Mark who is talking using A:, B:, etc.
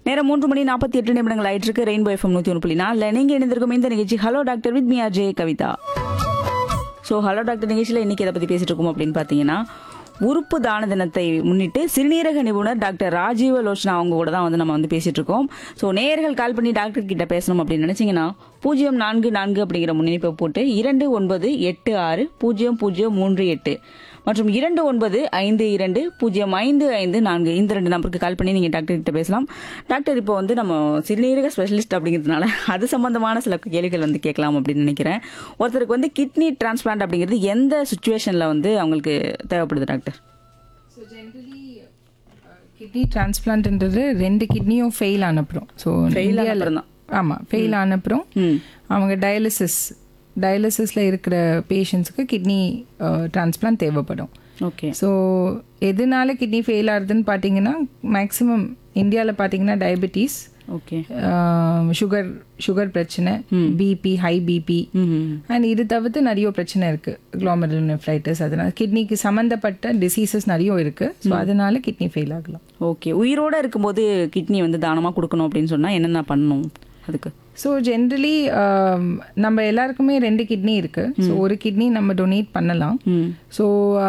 A: நேரம் 3:48 ஆயிட்டு இருக்கு. ரெயின்போ எஃப்எம் 101.4 நீங்க இணைந்திருக்கும் இந்த நிகழ்ச்சி hello doctor with me RJ Kavitha. So hello doctor நிகழ்ச்சியில் இன்னைக்கு எதை பற்றி பேசிட்டு இருக்கோம் அப்படின்னு பார்த்தீங்கன்னா, உறுப்பு தான தினத்தை முன்னிட்டு சிறுநீரக நிபுணர் டாக்டர் ராஜீவ லோச்சனா அவங்க கூட தான் நம்ம பேசிட்டு இருக்கோம். ஸோ நேயர்கள் கால் பண்ணி டாக்டர் கிட்ட பேசணும் அப்படின்னு நினைச்சீங்கன்னா 044 அப்படிங்கிற முன்னிணைப்பை போட்டு 29860038 மற்றும் 2952055554 இந்த 2 நம்பருக்கு கால் பண்ணி நீங்க டாக்டர் கிட்ட பேசலாம். டாக்டர் இப்போ நம்ம சிறுநீரக ஸ்பெஷலிஸ்ட் அப்படிங்கிறதுனால அது சம்பந்தமான சில கேள்விகள் கேட்கலாம் அப்படின்னு நினைக்கிறேன். ஒருத்தருக்கு கிட்னி டிரான்ஸ்பிளான்ட் அப்படிங்கிறது எந்த சுச்சுவேஷன்ல அவங்களுக்கு தேவைப்படுது doctor?
B: So generally kidney டிரான்ஸ்பிளான்ட்ன்றது 2 கிட்னியும் fail ஆனப்புறம். So இந்தியாவில் ஆமாம் ஃபெயில் ஆனப்புறம் அவங்க டயாலிசிஸில் இருக்கிற பேஷண்ட்ஸுக்கு கிட்னி டிரான்ஸ்பிளான்ட் தேவைப்படும்.
A: ஓகே.
B: ஸோ எதனால கிட்னி ஃபெயில் ஆகுதுன்னு பார்த்தீங்கன்னா, மேக்ஸிமம் இந்தியாவில் பார்த்தீங்கன்னா டயபெட்டிஸ்,
A: ஓகே,
B: சுகர் பிரச்சனை, பிபி, ஹை பிபி, அண்ட் இது தவிர்த்து நிறைய பிரச்சனை இருக்குது. குளோமெருலோனெஃப்ரைட்டிஸ், அதனால கிட்னிக்கு சம்மந்தப்பட்ட டிசீசஸ் நிறைய இருக்குது. ஸோ அதனால கிட்னி ஃபெயில் ஆகலாம்.
A: ஓகே. உயிரோடு இருக்கும்போது கிட்னி தானமாக கொடுக்கணும் அப்படின்னு சொன்னால் என்னென்ன பண்ணணும் அதுக்கு?
B: ஸோ ஜென்ரலி நம்ம எல்லாருக்குமே 2 கிட்னி இருக்குது. ஸோ ஒரு கிட்னி நம்ம டொனேட் பண்ணலாம். ஸோ